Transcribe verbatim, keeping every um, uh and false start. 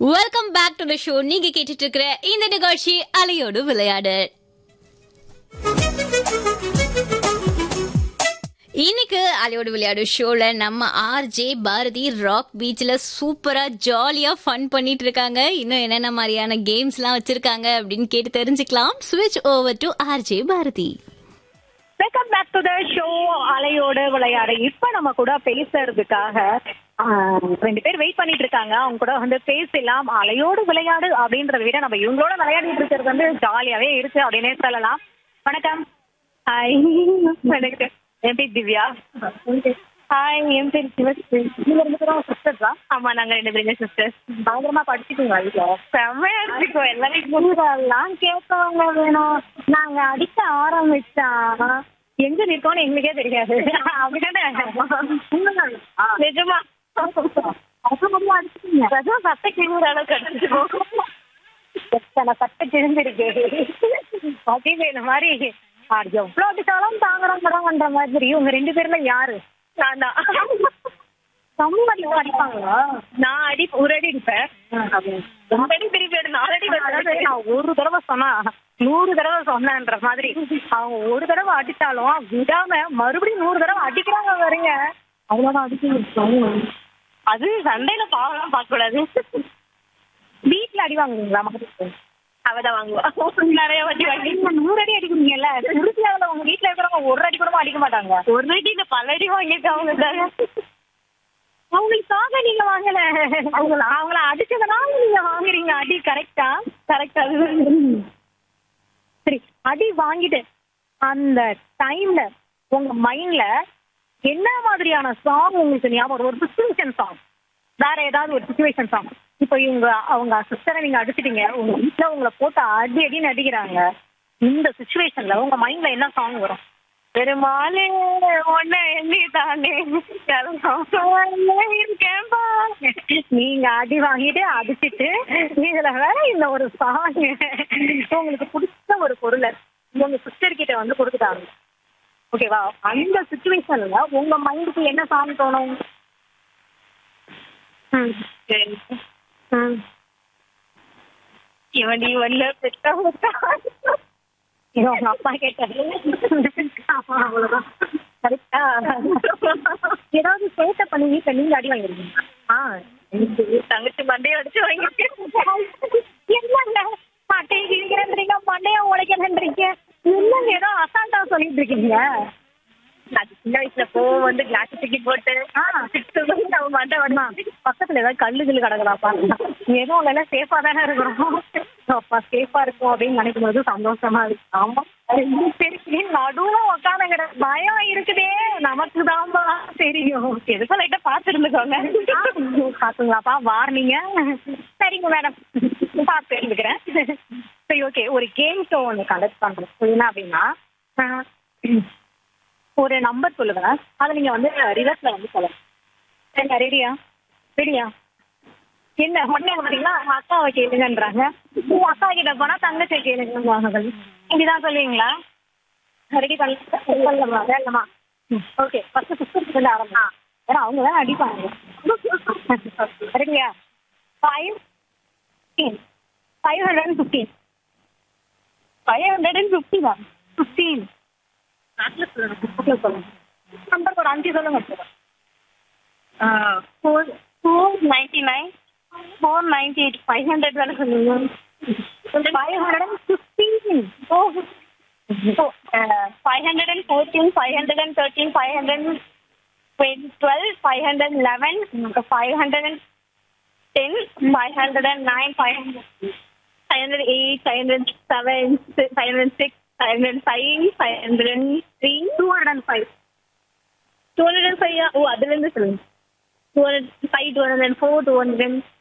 Welcome back to the show. நீங்க கேட்டுட்டு இருக்கிற இந்த நிகழ்ச்சி அலையோடு விளையாடு. இன்னைக்கு அலையோடு விளையாடு ஷோல நம்ம ஆர்ஜே பாரதி ராக் பீச்ல சூப்பரா ஜாலியா ஃபன் பண்ணிட்டு இருக்காங்க. இன்னும் என்னென்ன மாதிரியான கேம்ஸ் எல்லாம் வச்சிருக்காங்க அப்படின்னு கேட்டு தெரிஞ்சுக்கலாம். ஸ்விட்ச் over to RJ Bharathi. Welcome back to the show அலையோடு விளையாடு. இப்ப நம்ம கூட பேசுறதுக்காக ரெண்டு பேர் வெயிட் பண்ணிட்டு இருக்காங்க. அவங்க கூட வந்து பேசலாம். அலையோடு விளையாடு அப்படின்றத விட நம்ம இவங்களோட விளையாடிட்டு இருக்கிறது வந்து ஜாலியாவே இருக்கு அப்படின்னே சொல்லலாம். வணக்கம். ஹாய். வணக்கம். என் பேர் திவ்யா. ஹாய். என் பேர் சிவஸ்ரீ. நீங்க ரெண்டு பேரும் சிஸ்டர்ஸா? ஆமா, நாங்க ரெண்டு பேருமே சிஸ்டர்ஸ். பயங்கரமா படிச்சுக்கோங்க. வீட்டுல செம்மையா அடிச்சுக்கோ. எல்லாரும் கேட்கவங்க வேணும். நாங்க அடிக்க ஆரம்பிச்சா எங்க நிற்கோன்னு எங்களுக்கே தெரியாது. அப்படிதானே? நிஜமா சட்டை கிழிற அளவுக்கு அடிச்சுக்கோ. சட்டை கிழிஞ்சிருக்கு அப்படின்னு இந்த மாதிரி எவ்வளவு அடிச்சாலும் தாங்குறோம் பண்ற மாதிரி. உங்க ரெண்டு பேர்ல யாரு? நான் தான். ரொம்ப அடிப்பாங்களா? நான் அடி ஒரு அடி அடிப்பேன். ரொம்ப அடி திருப்பி நாலு அடி. நான் ஒரு தடவை சொன்னா நூறு தடவை சொன்னன்ற மாதிரி அவங்க ஒரு தடவை அடிச்சாலும் விடாம மறுபடியும் நூறு தடவை அடிக்கிறாங்க பாருங்க. அவ்வளவுதான் அடிக்க. அது சண்டையில பாவம் பார்க்க கூடாது. வீட்டுல அடி வாங்குவீங்களா? மக்களுக்கு அவதான் வாங்குவா. நிறைய வாட்டி வாங்கி நூறு அடி அடிக்கிறீங்கல்ல. திருச்சியாவில் உங்க வீட்டுல இருக்கிறவங்க ஒரு அடி கூட அடிக்க மாட்டாங்க. ஒரு அடி இல்ல பல அடி வாங்கிட்டாங்க. அவங்களுக்காக நீங்க வாங்கல. அவங்கள அவங்கள அடிச்சதுனால நீங்க வாங்குறீங்க அடி. கரெக்டா? கரெக்டா. சரி, அடி வாங்கிட்டு அந்த டைம்ல உங்க மைண்ட்ல என்ன மாதிரியான சாங் உங்களுக்கு ஞாபகம்? ஒரு சிச்சுவேஷன் சாங், வேற ஏதாவது ஒரு சிச்சுவேஷன் சாங். இப்போ இவங்க அவங்க சிஸ்டரை நீங்க அடிச்சிட்டீங்க. உங்க வீட்டுல உங்களை போட்டு அடி அடின்னு அடிக்கிறாங்க. இந்த சிச்சுவேஷன்ல உங்க மைண்ட்ல என்ன சாங் வரும்? பெருமாளே ஒன்ன எண்ணி தானே நீங்க அடி வாங்கிட்டு அடிச்சிட்டு இதுல வேற இந்த ஒரு சாங் உங்களுக்கு பிடிச்ச ஒரு பொருளை உங்க சிஸ்டர் கிட்ட வந்து கொடுத்துட்டாங்க. ஓகேவா? அந்த சிச்சுவேஷன்ல உங்க மைண்டுக்கு என்ன சாங் தோணும்? இவன் இவன்ல பெட்டா உங்க அப்பா கேட்டாரு. அவ்வளவுதான். கரெக்டா? ஏதாவது சேட்டை பண்ணி வீட்டுல நீங்க அடி வாங்கிருக்கீங்க? ஆஹ் தங்கச்சி மண்டையை அடிச்சு வாங்கிருக்கேன். என்னங்க மட்டையை கிழிக்கிறேன்றீங்க, மண்டையா உடைக்கிறேன்றீங்க, என்னங்க ஏதோ அசால்ட்டா சொல்லிட்டு இருக்கீங்க? அது சின்ன வயசுல போ வந்து கிளாஸ் தூக்கி போட்டு மண்டை வரலாம். பக்கத்துல ஏதாவது கல்லு கல்லு கிடக்குறாப்பா. ஏதோ எல்லாம் சேஃபா தானே இருக்கிறோம். அப்பா சேஃபா இருக்கும் அப்படின்னு நினைக்கும் போது சந்தோஷமா இருக்கு. ஆமா, நடுவுல உட்காந்து கிட பயம் இருக்குதே. நமக்கு தான்பா தெரியும். எதுக்கும் லைட்டா பார்த்து இருந்துக்கோங்க. பாத்துங்களாப்பா வார்னிங்க. சரிங்க மேடம், பார்த்து இருந்துக்கிறேன். சரி, ஓகே. ஒரு கேம் ஷோ ஒன்று கண்டக்ட் பண்றோம். என்ன அப்படின்னா, ஒரு நம்பர் சொல்லுவேன், அதை நீங்க வந்து ரிவர்ஸ்ல வந்து சொல்லலாம். சரிங்க? ரெடியா? ரெடியா? என்ன ஒன்னே பார்த்தீங்களா? அக்காவை கேளுங்கன்றாங்க. அக்கா கிட்ட போனா தங்கச்சி கேளுங்க. இப்படிதான் சொல்லுவீங்களா? ரெடி பண்ணலாமா? வேண்டாமா? ஓகே, ஃபர்ஸ்ட் சிஸ்டர் வந்து ஆரம்பா. ஏன்னா அவங்க தான் அடிப்பாங்க. ரெடியா? Five five hundred and fifteen five hundred and ஃபிஃப்டினா fifteen number ஒரு அஞ்சு சொல்லுங்க. Four four ninety nine four ninety eight five hundred வேலை சொல்லுங்க. Five hundred and fifteen five hundred and fourteen five hundred and thirteen five hundred and twelve five hundred eleven five hundred and ten five hundred and nine five hundred five hundred eight five hundred seven five hundred six five hundred five, five hundred three, two hundred five. two hundred five, oh, அதுல இருந்து சொல்லுங்க. two hundred five, two hundred four, two hundred